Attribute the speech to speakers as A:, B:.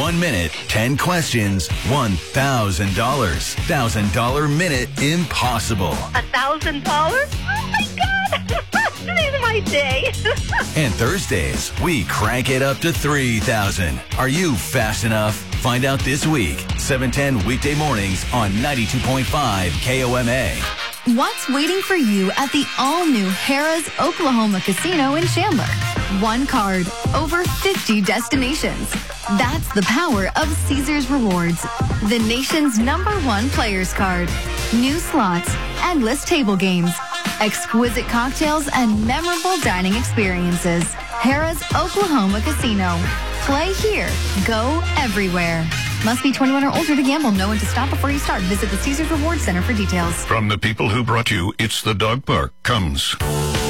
A: 1 minute, 10 questions, $1,000. $1,000 minute impossible.
B: $1,000? Oh my God! Today's my day.
A: And Thursdays, we crank it up to $3,000. Are you fast enough? Find out this week. 7:10 weekday mornings on 92.5 KOMA.
C: What's waiting for you at the all-new Harrah's Oklahoma Casino in Chandler? One card, over 50 destinations. That's the power of Caesars Rewards, the nation's #1 players card. New slots, endless table games, exquisite cocktails, and memorable dining experiences. Harrah's Oklahoma Casino. Play here. Go everywhere. Must be 21 or older to gamble. Know when to stop before you start. Visit the Caesars Rewards Center for details.
D: From the people who brought you It's the Dog Park comes